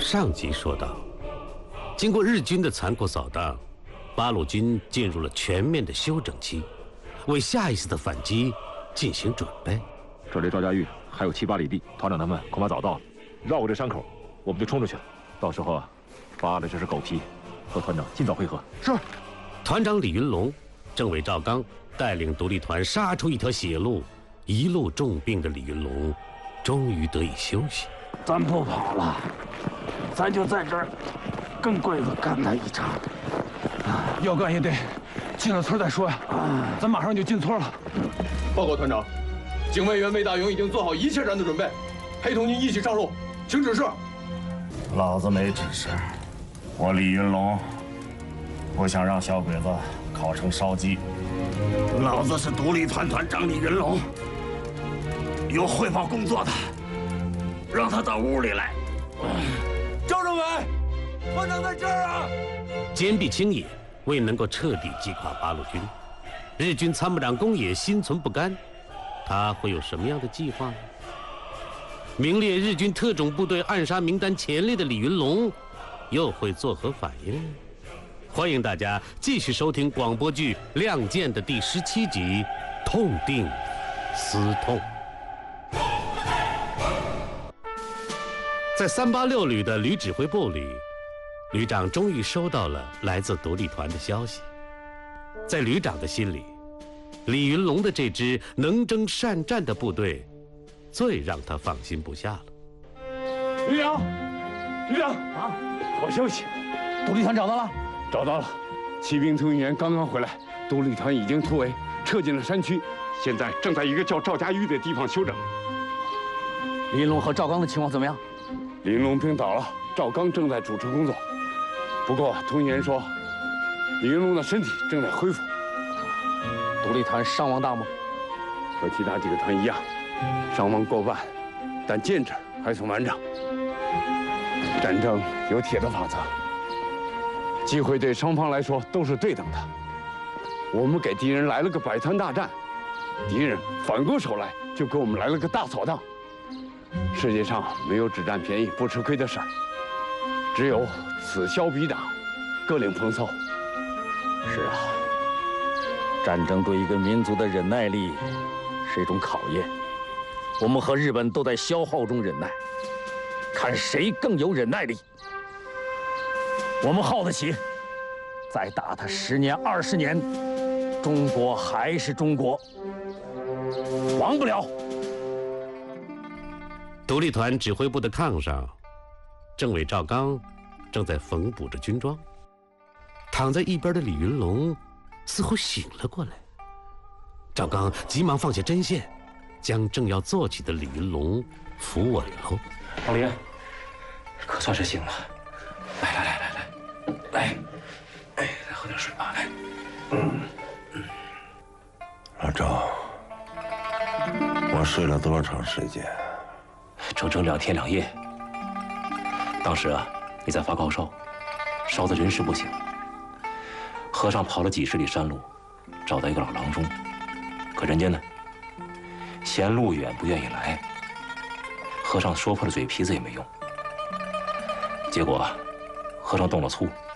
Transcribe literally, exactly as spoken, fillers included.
上集说到，经过日军的残酷扫荡，八路军进入了全面的休整期，为下一次的反击进行准备。 这离赵家峪还有七八里地，团长他们恐怕早到了。绕过这山口，我们就冲出去了。到时候啊，扒的这是狗皮，和团长尽早会合。 是。 团长李云龙、政委赵刚带领独立团杀出一条血路，一路重病的李云龙终于得以休息。 咱不跑了，咱就在这儿跟鬼子干他一场。 要干也得进了村再说呀。咱马上就进村了。 报告团长，警卫员魏大勇已经做好一切战斗准备，陪同您一起上路，请指示。 老子没指示，我李云龙不想让小鬼子烤成烧鸡。 老子是独立团团长李云龙，有汇报工作的，让他到屋里来。 赵政委，团长在这儿啊！ 坚壁清野，未能够彻底击垮八路军，日军参谋长宫野心存不甘，他会有什么样的计划呢？名列日军特种部队暗杀名单前列的李云龙，又会作何反应呢？欢迎大家继续收听广播剧《亮剑》的第十七集《痛定思痛》。在三八六旅的旅指挥部里，旅长终于收到了来自独立团的消息。在旅长的心里，李云龙的这支能征善战的部队最让他放心不下了。 旅长，旅长啊，好消息，独立团找到了。 找到了，骑兵从员刚刚回来，独立团已经突围，撤进了山区，现在正在一个叫赵家峪的地方休整。 李云龙和赵刚的情况怎么样？ 李云龙病倒了，赵刚正在主持工作。不过通员说，李云龙的身体正在恢复。 独立团伤亡大吗？ 和其他几个团一样，伤亡过半，但建制还算完整。战争有铁的法则。机会对双方来说都是对等的。我们给敌人来了个百团大战，敌人反过手来就给我们来了个大扫荡。世界上没有只占便宜不吃亏的事儿，只有此消彼长，各领风骚。 是啊，战争对一个民族的忍耐力是一种考验。我们和日本都在消耗中忍耐，看谁更有忍耐力。我们耗得起，再打他十年二十年，中国还是中国，亡不了。 独立团指挥部的炕上，政委赵刚正在缝补着军装，躺在一边的李云龙似乎醒了过来。赵刚急忙放下针线，将正要坐起的李云龙扶稳了。 老林，可算是醒了。来来来来来。来，哎，再喝点水吧，来。嗯嗯。老赵，我睡了多长时间？ 整整两天两夜。当时啊，你在发高烧，烧得人事不省。和尚跑了几十里山路，找到一个老郎中，可人家呢，嫌路远不愿意来。和尚说破了嘴皮子也没用。结果，和尚动了粗。